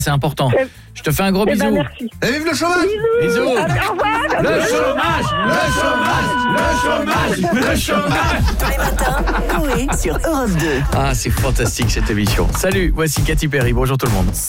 C'est important. Je te fais un gros bisou. Merci. Et vive le chômage. Bisous. Au revoir. Le chômage, le chômage, le chômage, le chômage. Tous les matins, Coé sur Europe 2. Ah, c'est fantastique cette émission. Salut, voici Katy Perry. Bonjour tout le monde.